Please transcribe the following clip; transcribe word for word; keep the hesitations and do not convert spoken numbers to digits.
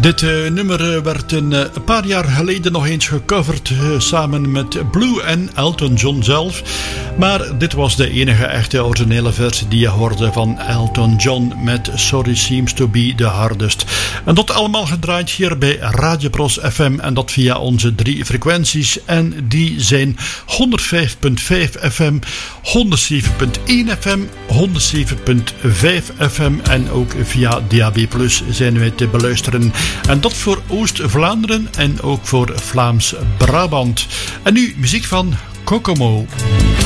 Dit uh, nummer uh, werd een, uh, een paar jaar geleden nog eens gecoverd uh, samen met Blue en Elton John zelf. Maar dit was de enige echte originele versie die je hoorde van Elton John met Sorry Seems to be the Hardest. En dat allemaal gedraaid hier bij Radio Bros F M en dat via onze drie frequenties. En die zijn honderdvijf komma vijf F M, honderdzeven komma één F M, honderdzeven komma vijf F M en ook via D A B plus zijn wij te beluisteren. En dat voor Oost-Vlaanderen en ook voor Vlaams-Brabant. En nu muziek van Kokomo.